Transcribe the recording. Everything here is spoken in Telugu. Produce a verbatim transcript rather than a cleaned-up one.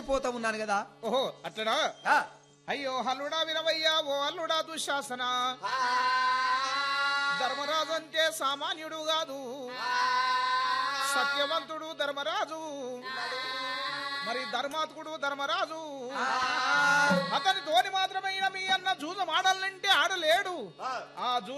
వెళ్ళిపోతా ఉన్నాను కదా. ఓహో అట్లనా? ఆ, అయ్యో హల్లుడా వినవయ్యా ఓ అల్లుడా దుశ్శాసన. ధర్మరాజు అంటే సామాన్యుడు కాదు, సత్యవంతుడు ధర్మరాజు, మరి ధర్మాత్ముడు ధర్మరాజు. అతని తోని మాత్రమైన మీ అన్న జూజం ఆడాలంటే ఆడలేడు. ఆ జూ